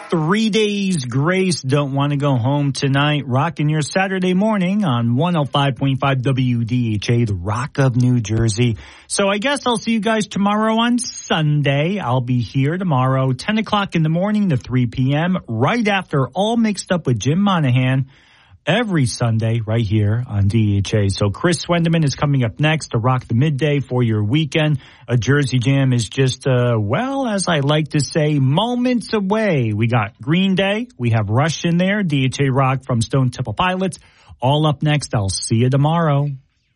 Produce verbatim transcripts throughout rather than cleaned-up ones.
Three Days Grace, Don't Want to Go Home Tonight, rocking your Saturday morning on one oh five point five W D H A, the Rock of New Jersey. So I guess I'll see you guys tomorrow on Sunday. I'll be here tomorrow, ten o'clock in the morning to three p.m., right after All Mixed Up with Jim Monahan, every Sunday right here on D H A. So Chris Swendeman is coming up next to rock the midday for your weekend. A Jersey Jam is just, uh, well, as I like to say, moments away. We got Green Day. We have Rush in there. D H A Rock from Stone Temple Pilots. All up next. I'll see you tomorrow.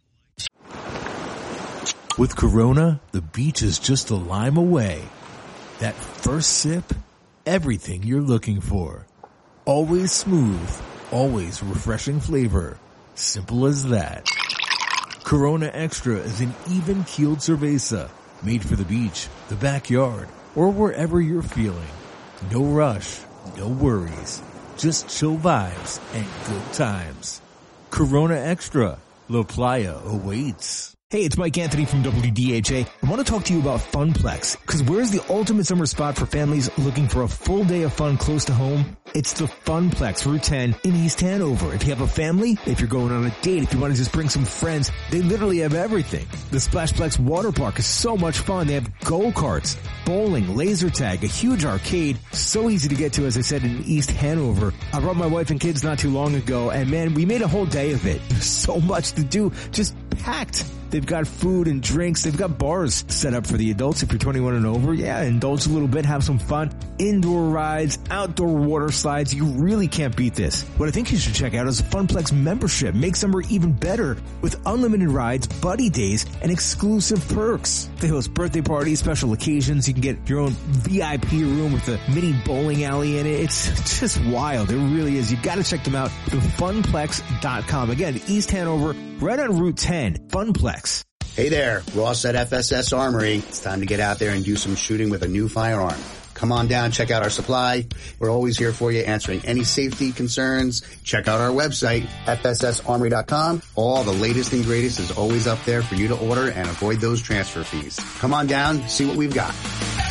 With Corona, the beach is just a lime away. That first sip, everything you're looking for. Always smooth. Always refreshing flavor. Simple as that. Corona Extra is an even-keeled cerveza made for the beach, the backyard, or wherever you're feeling. No rush, no worries. Just chill vibes and good times. Corona Extra. La Playa awaits. Hey, it's Mike Anthony from W D H A. I want to talk to you about Funplex, because where's the ultimate summer spot for families looking for a full day of fun close to home? It's the Funplex, Route ten in East Hanover. If you have a family, if you're going on a date, if you want to just bring some friends, they literally have everything. The Splashplex water park is so much fun. They have go-karts, bowling, laser tag, a huge arcade, so easy to get to, as I said, in East Hanover. I brought my wife and kids not too long ago, and man, we made a whole day of it. There's so much to do, just packed. They've got food and drinks. They've got bars set up for the adults. If you're twenty-one and over, yeah, indulge a little bit, have some fun. Indoor rides, outdoor water slides. You really can't beat this. What I think you should check out is a Funplex membership. Make summer even better with unlimited rides, buddy days, and exclusive perks. They host birthday parties, special occasions. You can get your own V I P room with a mini bowling alley in it. It's just wild. It really is. You got to check them out. The funplex dot com. Again, East Hanover, right on Route ten. Funplex. Hey there, Ross at F S S Armory. It's time to get out there and do some shooting with a new firearm. Come on down, check out our supply. We're always here for you, answering any safety concerns. Check out our website, F S S armory dot com. All the latest and greatest is always up there for you to order and avoid those transfer fees. Come on down, see what we've got.